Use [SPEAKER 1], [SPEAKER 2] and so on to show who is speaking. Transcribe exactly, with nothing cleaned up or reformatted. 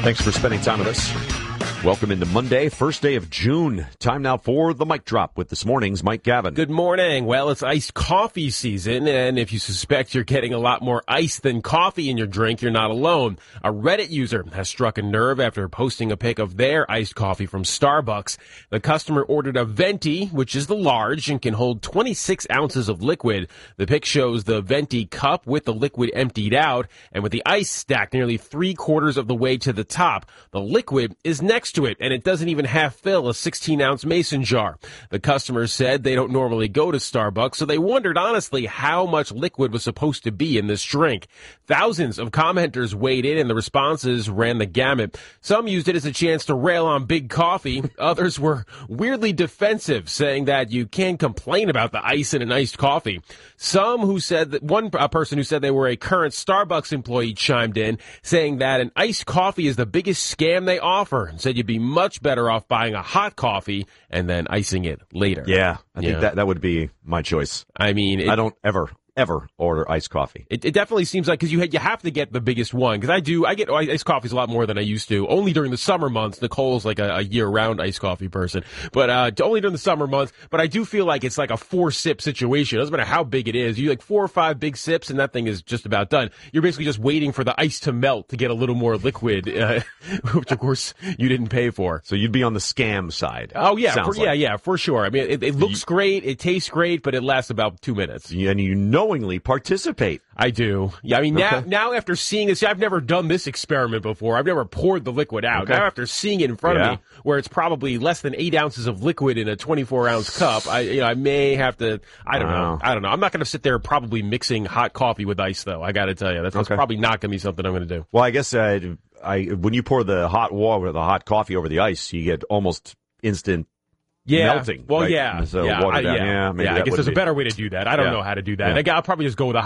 [SPEAKER 1] Thanks for spending time with us. Welcome into Monday, first day of June. Time now for the Mic Drop with this morning's Mike Gavin.
[SPEAKER 2] Good morning. Well, it's iced coffee season, and if you suspect you're getting a lot more ice than coffee in your drink, you're not alone. A Reddit user has struck a nerve after posting a pic of their iced coffee from Starbucks. The customer ordered a Venti, which is the large and can hold twenty-six ounces of liquid. The pic shows the Venti cup with the liquid emptied out, and with the ice stacked nearly three quarters of the way to the top. The liquid is next to it, and it doesn't even half fill a sixteen ounce mason jar. The customer said they don't normally go to Starbucks, so they wondered honestly how much liquid was supposed to be in this drink. Thousands of commenters weighed in, and the responses ran the gamut. Some used it as a chance to rail on Big Coffee. Others were weirdly defensive, saying that you can't complain about the ice in an iced coffee. Some who said that one a person who said they were a current Starbucks employee chimed in, saying that an iced coffee is the biggest scam they offer, and said you'd be much better off buying a hot coffee and then icing it later.
[SPEAKER 1] Yeah, I think
[SPEAKER 2] Yeah.
[SPEAKER 1] that, that would be my choice.
[SPEAKER 2] I mean, it,
[SPEAKER 1] I don't ever, ever order iced coffee.
[SPEAKER 2] It, it definitely seems like, because you had, you have to get the biggest one, because I do, I get iced coffees a lot more than I used to, only during the summer months. Nicole's like a, a year-round iced coffee person, but uh only during the summer months. But I do feel like it's like a four-sip situation. It doesn't matter how big it is. You like four or five big sips, and that thing is just about done. You're basically just waiting for the ice to melt to get a little more liquid, uh, which, of course, you didn't pay for.
[SPEAKER 1] So you'd be on the scam side.
[SPEAKER 2] Oh, yeah,
[SPEAKER 1] sounds
[SPEAKER 2] for, yeah,
[SPEAKER 1] like.
[SPEAKER 2] yeah, for sure. I mean, it, it looks
[SPEAKER 1] You-
[SPEAKER 2] great, it tastes great, but it lasts about two minutes.
[SPEAKER 1] And you knowingly participate.
[SPEAKER 2] I do. Yeah, I mean, now,
[SPEAKER 1] Okay.
[SPEAKER 2] now after seeing this, I've never done this experiment before. I've never poured the liquid out.
[SPEAKER 1] Okay.
[SPEAKER 2] Now after seeing it in front
[SPEAKER 1] Yeah.
[SPEAKER 2] of me, where it's probably less than eight ounces of liquid in a twenty-four ounce cup, I, you know, I may have to, I don't
[SPEAKER 1] Wow.
[SPEAKER 2] know. I don't know. I'm not going to sit there probably mixing hot coffee with ice, though. I got to tell you. That's, that's
[SPEAKER 1] Okay.
[SPEAKER 2] probably not going to be something I'm going to do.
[SPEAKER 1] Well, I guess uh, I when you pour the hot water, the hot coffee over the ice, you get almost instant
[SPEAKER 2] Yeah.
[SPEAKER 1] melting.
[SPEAKER 2] Well,
[SPEAKER 1] right?
[SPEAKER 2] yeah.
[SPEAKER 1] So
[SPEAKER 2] yeah.
[SPEAKER 1] water
[SPEAKER 2] I,
[SPEAKER 1] down.
[SPEAKER 2] yeah.
[SPEAKER 1] Yeah, maybe
[SPEAKER 2] yeah, I
[SPEAKER 1] that
[SPEAKER 2] guess
[SPEAKER 1] would
[SPEAKER 2] there's a
[SPEAKER 1] be-
[SPEAKER 2] better way to do that. I don't
[SPEAKER 1] Yeah.
[SPEAKER 2] know how to do that.
[SPEAKER 1] Yeah.
[SPEAKER 2] Like, I'll probably just go with a